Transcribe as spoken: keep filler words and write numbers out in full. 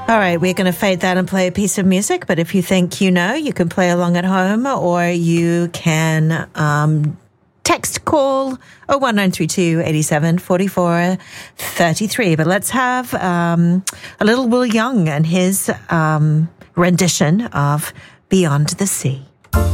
All right, we're going to fade that and play a piece of music. But if you think you know, you can play along at home, or you can um, text, call oh one nine three two, eight seven, four four three three. But let's have um, a little Will Young and his um, rendition of Beyond the Sea.